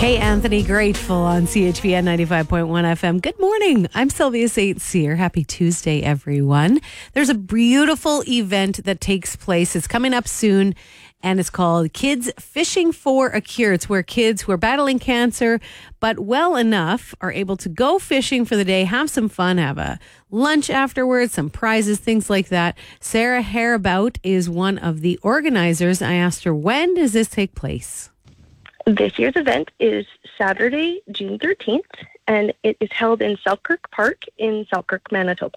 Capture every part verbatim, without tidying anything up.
Hey, Anthony, Grateful on C H V N ninety-five point one F M. Good morning. I'm Sylvia Saint Cyr. Happy Tuesday, everyone. There's a beautiful event that takes place. It's coming up soon, and it's called Kids Fishing for a Cure. It's where kids who are battling cancer, but well enough, are able to go fishing for the day, have some fun, have a lunch afterwards, some prizes, things like that. Sarah Harabout is one of the organizers. I asked her, when does this take place? This year's event is Saturday, June thirteenth, and it is held in Selkirk Park in Selkirk, Manitoba.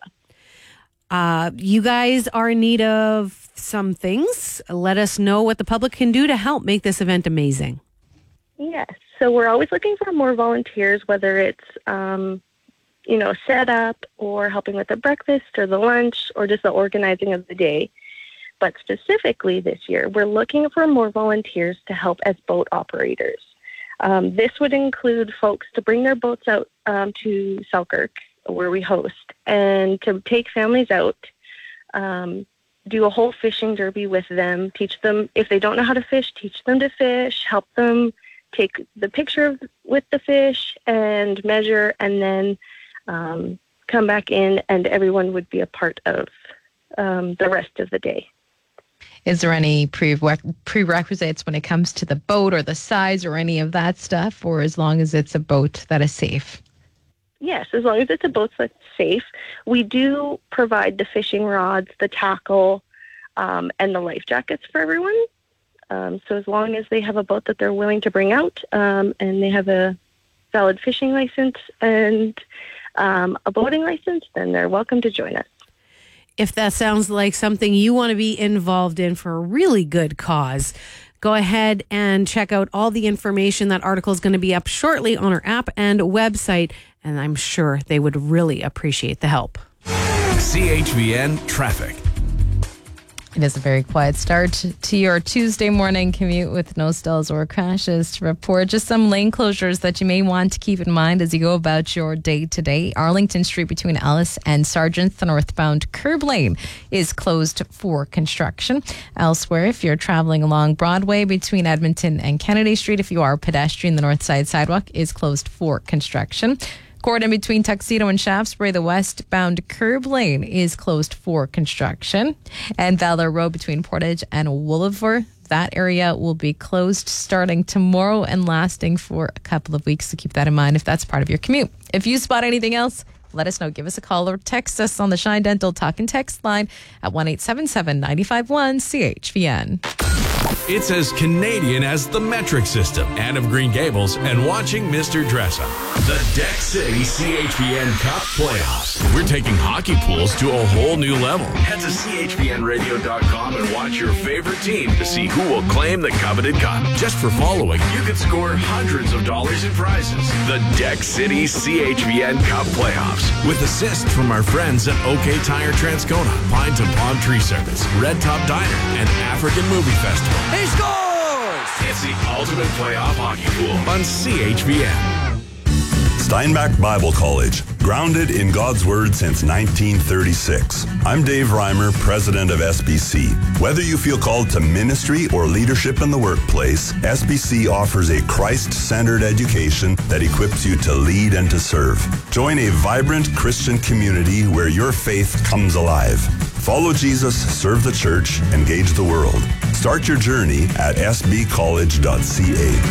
Uh, you guys are in need of some things. Let us know what the public can do to help make this event amazing. Yes, so we're always looking for more volunteers, whether it's, um, you know, set up or helping with the breakfast or the lunch or just the organizing of the day. But specifically this year, we're looking for more volunteers to help as boat operators. Um, this would include folks to bring their boats out um, to Selkirk, where we host, and to take families out, um, do a whole fishing derby with them, teach them, if they don't know how to fish, teach them to fish, help them take the picture of, with the fish and measure, and then um, come back in, and everyone would be a part of um, the rest of the day. Is there any pre- prerequisites when it comes to the boat or the size or any of that stuff, or as long as it's a boat that is safe? Yes, as long as it's a boat that's safe. We do provide the fishing rods, the tackle, um, and the life jackets for everyone. Um, so as long as they have a boat that they're willing to bring out, um, and they have a valid fishing license and um, a boating license, then they're welcome to join us. If that sounds like something you want to be involved in for a really good cause, go ahead and check out all the information. That article is going to be up shortly on our app and website, and I'm sure they would really appreciate the help. C H V N Traffic. It is a very quiet start to your Tuesday morning commute with no stalls or crashes to report. Just some lane closures that you may want to keep in mind as you go about your day today. Arlington Street between Ellis and Sargent, the northbound curb lane is closed for construction. Elsewhere, if you're traveling along Broadway between Edmonton and Kennedy Street, if you are a pedestrian, the north side sidewalk is closed for construction. Gordon between Tuxedo and Shaftesbury, the westbound curb lane is closed for construction. And Valor Road between Portage and Wolliver, that area will be closed starting tomorrow and lasting for a couple of weeks. So keep that in mind if that's part of your commute. If you spot anything else, let us know. Give us a call or text us on the Shine Dental Talk and Text line at one eight seven seven, nine five one, C H V N. It's as Canadian as the metric system. Anne of Green Gables and watching Mister Dressa. The Deck City C H V N Cup Playoffs. We're taking hockey pools to a whole new level. Head to C H V N radio dot com and watch your favorite team to see who will claim the coveted cup. Just for following, you could score hundreds of dollars in prizes. The Deck City C H V N Cup Playoffs. With assists from our friends at OK Tire Transcona, Pine to Palm Tree Service, Red Top Diner, and African Movie Festival. He scores! It's the ultimate playoff hockey pool on C H V N. Steinbach Bible College, grounded in God's Word since nineteen thirty-six. I'm Dave Reimer, president of S B C. Whether you feel called to ministry or leadership in the workplace, S B C offers a Christ-centered education that equips you to lead and to serve. Join a vibrant Christian community where your faith comes alive. Follow Jesus, serve the church, engage the world. Start your journey at s b college dot c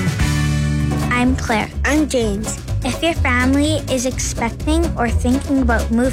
a. I'm Claire. I'm James. If your family is expecting or thinking about moving